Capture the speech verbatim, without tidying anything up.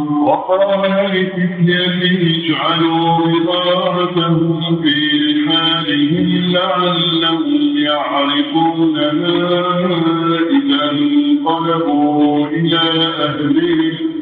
وقال لفتيته اجعلوا بضاعتهم في رحالهم لعلهم يعرفونها إذا انقلبوا إلى أهلهم